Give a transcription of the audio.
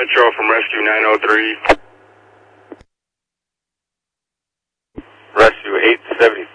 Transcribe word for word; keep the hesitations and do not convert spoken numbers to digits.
Metro from Rescue nine oh three. Rescue eight seventy-three.